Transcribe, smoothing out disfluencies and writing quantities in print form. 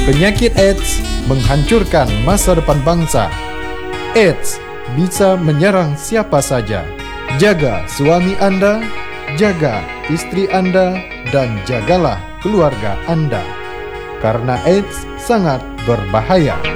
Penyakit AIDS menghancurkan masa depan bangsa. AIDS bisa menyerang siapa saja. Jaga suami Anda, jaga istri Anda, dan jagalah keluarga Anda. Karena AIDS sangat berbahaya.